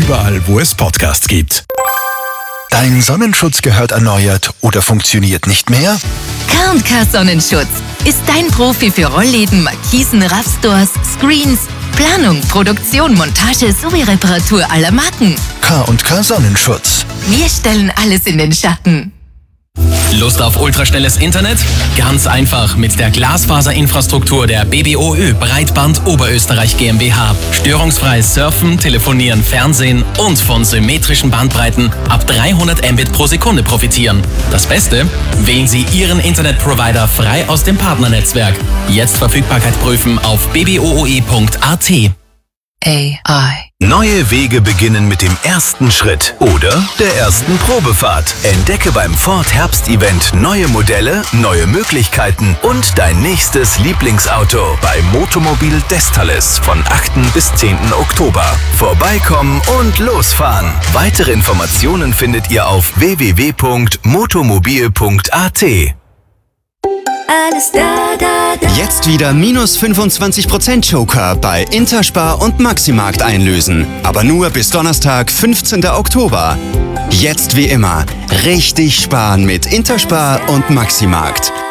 überall, wo es Podcasts gibt. Dein Sonnenschutz gehört erneuert oder funktioniert nicht mehr? K&K Sonnenschutz ist dein Profi für Rollläden, Markisen, Raffstores, Screens, Planung, Produktion, Montage sowie Reparatur aller Marken. K&K Sonnenschutz. Wir stellen alles in den Schatten. Lust auf ultraschnelles Internet? Ganz einfach mit der Glasfaserinfrastruktur der BBOÖ Breitband Oberösterreich GmbH. Störungsfreies Surfen, Telefonieren, Fernsehen und von symmetrischen Bandbreiten ab 300 Mbit pro Sekunde profitieren. Das Beste? Wählen Sie Ihren Internetprovider frei aus dem Partnernetzwerk. Jetzt Verfügbarkeit prüfen auf bbooe.at. AI. Neue Wege beginnen mit dem ersten Schritt oder der ersten Probefahrt. Entdecke beim Ford Herbst-Event neue Modelle, neue Möglichkeiten und dein nächstes Lieblingsauto bei Motomobil Destalis von 8. bis 10. Oktober. Vorbeikommen und losfahren. Weitere Informationen findet ihr auf www.motomobil.at. Alles da, da, da. Jetzt wieder minus 25% Joker bei Interspar und Maximarkt einlösen. Aber nur bis Donnerstag, 15. Oktober. Jetzt wie immer, richtig sparen mit Interspar und Maximarkt.